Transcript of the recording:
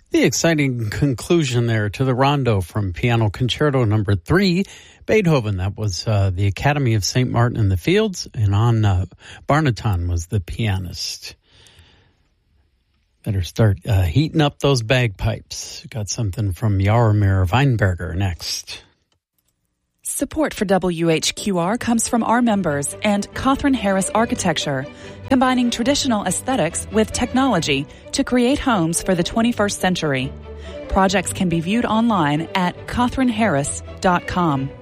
The exciting conclusion there to the rondo from Piano Concerto No. 3, Beethoven. That was the Academy of St. Martin in the Fields, and on Barnaton was the pianist. Better start heating up those bagpipes. Got something from Jaromir Weinberger next. Support for WHQR comes from our members and Cawthron Harris Architecture, combining traditional aesthetics with technology to create homes for the 21st century. Projects can be viewed online at cawthronharris.com.